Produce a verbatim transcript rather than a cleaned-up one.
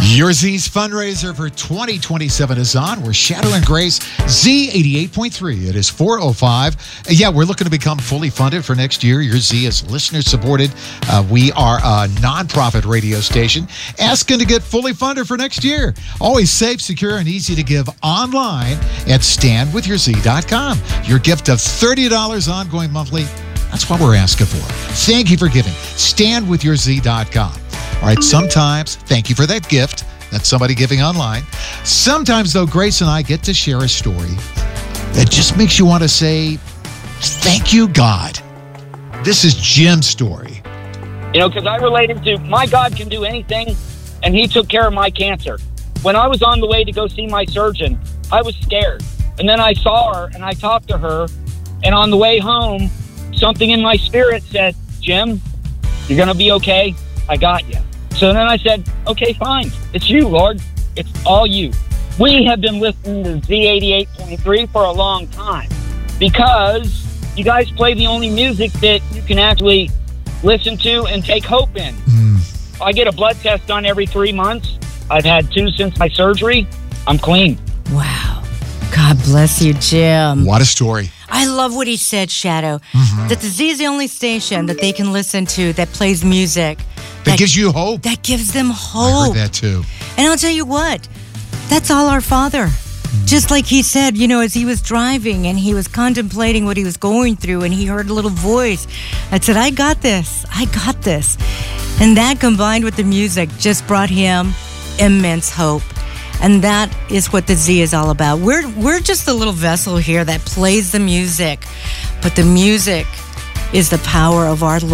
Your Z's fundraiser for twenty twenty-seven is on. We're Shadow and Grace, Z eighty-eight point three. It is four oh five. Yeah, we're looking to become fully funded for next year. Your Z is listener-supported. Uh, we are a nonprofit radio station asking to get fully funded for next year. Always safe, secure, and easy to give online at stand with your z dot com. Your gift of thirty dollars ongoing monthly, that's what we're asking for. Thank you for giving. stand with your z dot com. All right, sometimes, thank you for that gift. That's somebody giving online. Sometimes, though, Grace and I get to share a story that just makes you want to say, thank you, God. This is Jim's story. You know, because I related to, my God can do anything, and he took care of my cancer. When I was on the way to go see my surgeon, I was scared. And then I saw her, and I talked to her, and on the way home, something in my spirit said, Jim, you're going to be okay. I got you. So then I said, okay, fine. It's you, Lord. It's all you. We have been listening to Z eighty-eight point three for a long time because you guys play the only music that you can actually listen to and take hope in. Mm. I get a blood test done every three months. I've had two since my surgery. I'm clean. Wow. God bless you, Jim. What a story. I love what he said, Shadow. Mm-hmm. That the Z is the only station that they can listen to that plays music. That, that gives you hope. That gives them hope. I heard that too. And I'll tell you what, that's all our Father. Mm. Just like he said, you know, as he was driving and he was contemplating what he was going through and he heard a little voice that said, I got this, I got this. And that combined with the music just brought him immense hope. And that is what the Z is all about. We're we're just a little vessel here that plays the music. But the music is the power of our Lord.